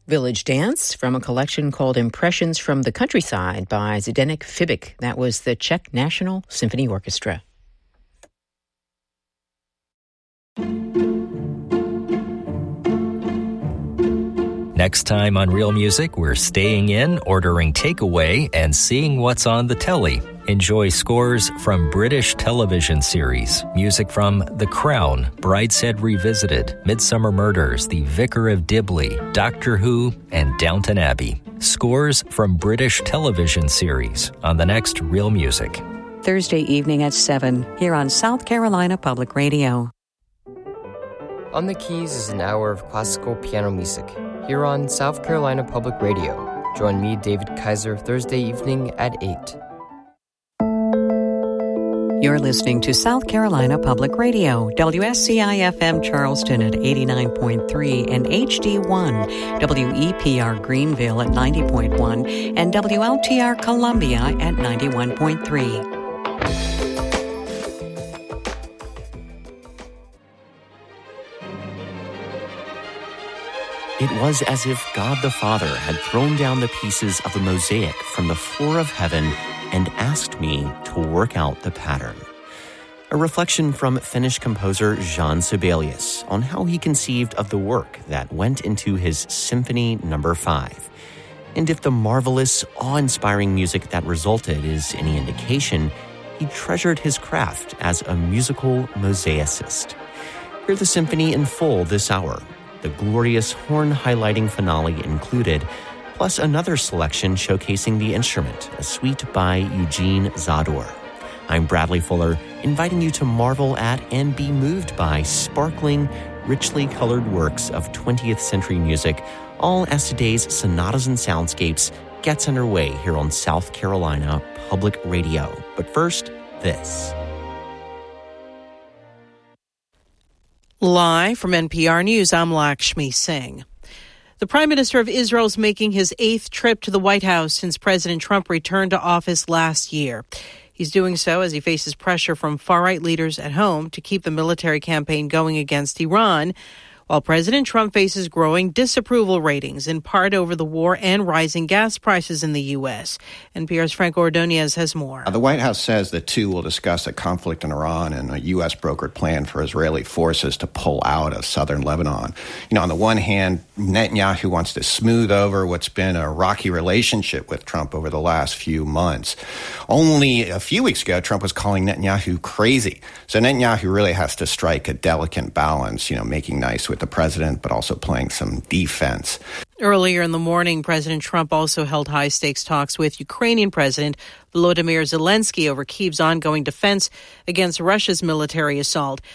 Village Dance from a collection called Impressions from the Countryside by Zdeněk Fibic. That was the Czech National Symphony Orchestra. Next time on Real Music, we're staying in, ordering takeaway, and seeing what's on the telly. Enjoy scores from British television series, music from The Crown, Brideshead Revisited, Midsummer Murders, The Vicar of Dibley, Doctor Who, and Downton Abbey. Scores from British television series on the next Real Music. Thursday evening at 7 here on South Carolina Public Radio. On the Keys is an hour of classical piano music here on South Carolina Public Radio. Join me, David Kaiser, Thursday evening at 8. You're listening to South Carolina Public Radio, WSCI-FM Charleston at 89.3 and HD1, WEPR Greenville at 90.1, and WLTR Columbia at 91.3. It was as if God the Father had thrown down the pieces of a mosaic from the floor of heaven and asked me to work out the pattern. A reflection from Finnish composer Jan Sibelius on how he conceived of the work that went into his Symphony No. 5. And if the marvelous, awe-inspiring music that resulted is any indication, he treasured his craft as a musical mosaicist. Hear the symphony in full this hour. The glorious horn-highlighting finale included, plus another selection showcasing the instrument, a suite by Eugene Zador. I'm Bradley Fuller, inviting you to marvel at and be moved by sparkling, richly colored works of 20th century music, all as today's Sonatas and Soundscapes gets underway here on South Carolina Public Radio. But first, this. Live from NPR News, I'm Lakshmi Singh. The Prime Minister of Israel is making his 8th trip to the White House since President Trump returned to office last year. He's doing so as he faces pressure from far-right leaders at home to keep the military campaign going against Iran, while President Trump faces growing disapproval ratings, in part over the war and rising gas prices in the U.S. NPR's Frank Ordonez has more. The White House says the two will discuss a conflict in Iran and a U.S.-brokered plan for Israeli forces to pull out of southern Lebanon. On the one hand, Netanyahu wants to smooth over what's been a rocky relationship with Trump over the last few months. Only a few weeks ago, Trump was calling Netanyahu crazy. So Netanyahu really has to strike a delicate balance, making nice with the president, but also playing some defense. Earlier in the morning, President Trump also held high-stakes talks with Ukrainian President Volodymyr Zelensky over Kyiv's ongoing defense against Russia's military assault.